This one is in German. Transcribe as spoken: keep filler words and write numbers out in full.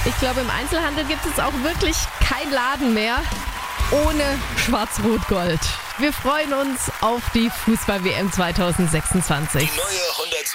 Ich glaube, im Einzelhandel gibt es auch wirklich kein Laden mehr ohne Schwarz-Rot-Gold. Wir freuen uns auf die Fußball-W M zwanzig sechsundzwanzig. Die neue hundert